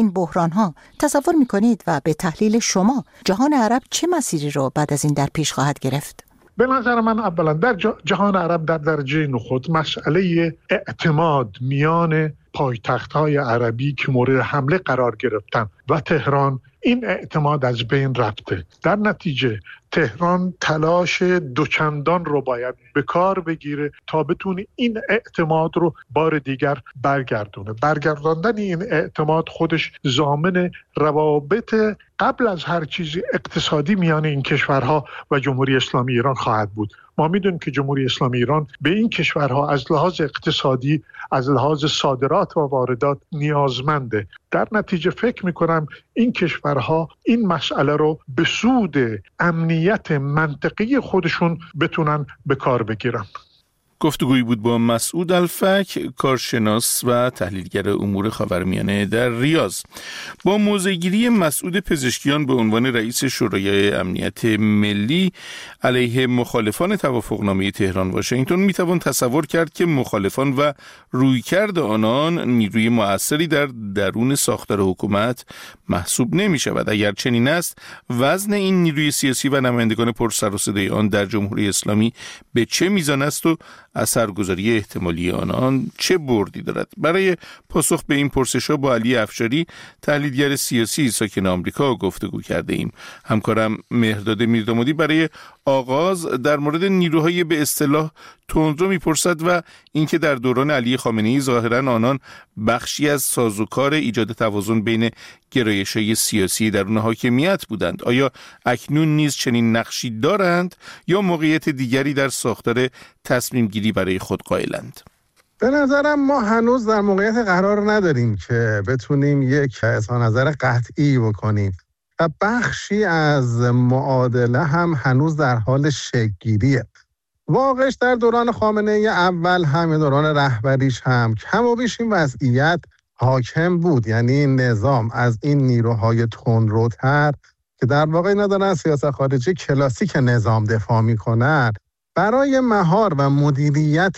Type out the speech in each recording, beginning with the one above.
این بحران‌ها تصور می‌کنید و به تحلیل شما جهان عرب چه مسیری رو بعد از این در پیش خواهد گرفت؟ به نظر من اولا در جهان عرب در درجه نخست مسئله اعتماد میان پایتخت‌های عربی که مورد حمله قرار گرفتن و تهران، این اعتماد از بین رفته. در نتیجه تهران تلاش دوچندان رو باید به کار بگیره تا بتونه این اعتماد رو بار دیگر برگردونه. برگرداندن این اعتماد خودش ضامن روابط قبل از هر چیزی اقتصادی میان این کشورها و جمهوری اسلامی ایران خواهد بود. ما میدونیم که جمهوری اسلامی ایران به این کشورها از لحاظ اقتصادی، از لحاظ صادرات و واردات نیازمنده. در نتیجه فکر میکنم این کشورها این مسئله رو به سود امنیت منطقی خودشون بتونن به کار بگیرن. گفتگویی بود با مسعود الفک، کارشناس و تحلیلگر امور خاورمیانه در ریاض. با موضع‌گیری مسعود پزشکیان به عنوان رئیس شورای امنیت ملی علیه مخالفان توافقنامه تهران واشنگتن میتوان تصور کرد که مخالفان و رویکرد آنان نیروی مؤثری در درون ساختار حکومت محسوب نمی شود. اگر چنین است، وزن این نیروی سیاسی و نمایندگان پرسر و صدای آن در جمهوری اسلامی به چه میزان است و اثرگذاری احتمالی آنان چه بردی دارد؟ برای پاسخ به این پرسش‌ها با علی افشاری، تحلیلگر سیاسی ساکن آمریکا، گفتگو کرده ایم. همکارم مهرداد میردامادی برای آغاز در مورد نیروهای به اصطلاح تندرو میپرسد و اینکه در دوران علی خامنه‌ای ظاهراً آنان بخشی از سازوکار ایجاد توازن بین گرایش‌های سیاسی درون حاکمیت بودند. آیا اکنون نیز چنین نقشی دارند یا موقعیت دیگری در ساختار تصمیم گیری برای خود قائلند؟ به نظرم ما هنوز در موقعیت قرار نداریم که بتونیم یک اظهار نظر قطعی بکنیم و بخشی از معادله هم هنوز در حال شکل‌گیریه. واقعش در دوران خامنه‌ای اول هم دوران رهبریش هم کم و بیش این وضعیت حاکم بود، یعنی نظام از این نیروهای تندروتر که در واقع اینا دارن سیاست خارجی کلاسیک نظام دفاع میکنن، برای مهار و مدیریت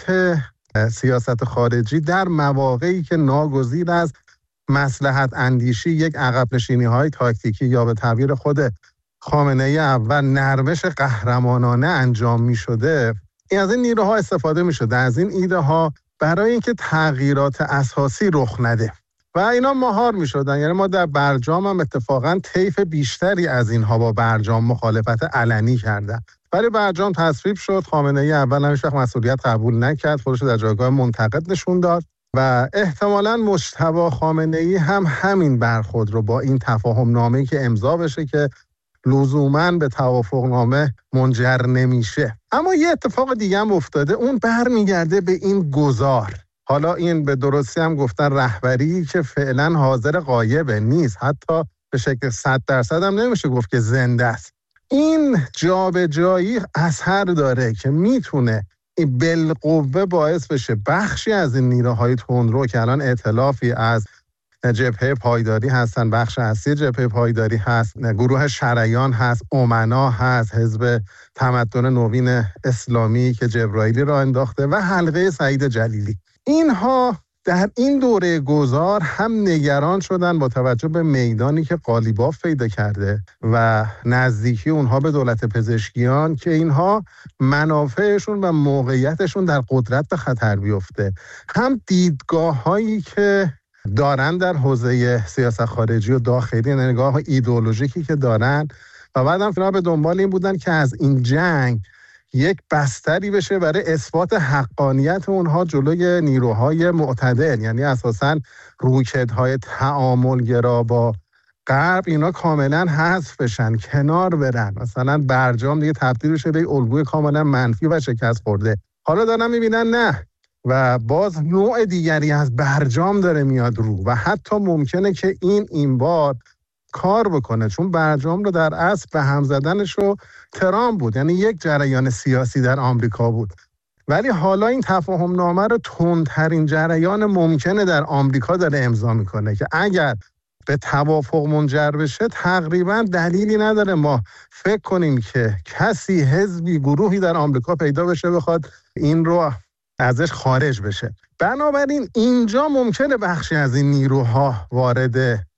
سیاست خارجی در مواقعی که ناگزیر از مصلحت اندیشی یک عقب نشینی های تاکتیکی یا به تعبیر خود خامنه‌ای اول نرمش قهرمانانه انجام می شده، از این نیروها استفاده می شده، از این ایده ها برای اینکه تغییرات اساسی رخ نده و اینا مهار می شدن. یعنی ما در برجام هم اتفاقا طیف بیشتری از اینها با برجام مخالفت علنی کردن، ولی برجام تصویب شد. خامنه‌ای اول هیچ وقت مسئولیت قبول نکرد، خودش در جایگاه منتقد نشون داد و احتمالاً مجتبی خامنه‌ای هم همین برخورد رو با این تفاهم نامه‌ای که امضا بشه که لزوماً به توافقنامه منجر نمیشه. اما یه اتفاق دیگه هم افتاده، اون برمیگرده به این گذار. حالا این به درستی هم گفتن رهبری که فعلا حاضر غایبه، نیست، حتی به شکل 100% هم نمیشه گفت که زنده است. این جابجایی اثر داره که میتونه بالقوه باعث بشه بخشی از این نیروهای تندرو که الان ائتلافی از جبهه پایداری هستن، بخش اصلی جبهه پایداری هست، گروه شریان هست، امنا هست، حزب تمدن نوین اسلامی که جبرائیلی را انداخته و حلقه سعید جلیلی، اینها در این دوره گذار هم نگران شدن با توجه به میدانی که قالیباف پیدا کرده و نزدیکی اونها به دولت پزشکیان که اینها منافعشون و موقعیتشون در قدرت به خطر بیفته، هم دیدگاه هایی که دارن در حوزه سیاست خارجی و داخلی، نگاه ایدئولوژیکی که دارن و بعدم فینا به دنبال این بودن که از این جنگ یک بستری بشه برای اثبات حقانیت اونها جلوی نیروهای معتدل، یعنی اساساً رویکردهای تعاملگرا با غرب اینا کاملا حذف بشن، کنار برن. مثلا برجام دیگه تبدیل بشه به الگوی کاملا منفی و شکست خورده. حالا دارن میبینن نه، و باز نوع دیگری از برجام داره میاد رو و حتی ممکنه که این بار کار بکنه، چون برجام رو در اصل به هم زدنش رو ترامپ بود، یعنی یک جریان سیاسی در آمریکا بود، ولی حالا این تفاهم نامه رو تندترین جریان ممکنه در آمریکا داره امضا میکنه که اگر به توافق منجر بشه تقریبا دلیلی نداره ما فکر کنیم که کسی، حزبی، گروهی در آمریکا پیدا بشه بخواد این رو ازش خارج بشه. بنابراین اینجا ممکنه بخشی از این نیروها وارد